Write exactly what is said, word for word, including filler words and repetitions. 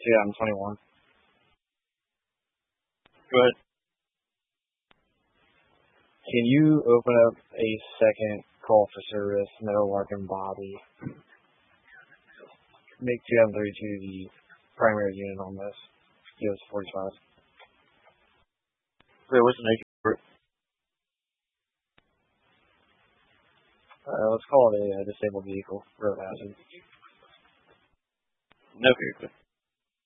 twenty twenty-one. Go ahead. Can you open up a second call for service, Meadowlark and Bobby? Make two M thirty-two the primary unit on this. G S forty-five. Wait, what's the name for it? Uh, let's call it a, uh disabled vehicle, road hazard. Okay, good.